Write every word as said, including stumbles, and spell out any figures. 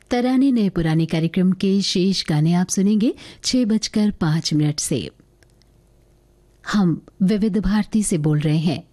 तराने नए पुराने कार्यक्रम के शेष गाने आप सुनेंगे छह बजकर पांच मिनट से। हम विविध भारती से बोल रहे हैं।